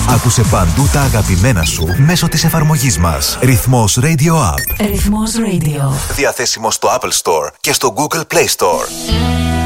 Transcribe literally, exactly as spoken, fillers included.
Άκουσε παντού τα αγαπημένα σου μέσω της εφαρμογής μας. Ρυθμός Radio App. Ρυθμός Radio. Διαθέσιμο στο Apple Store και στο Google Play Store.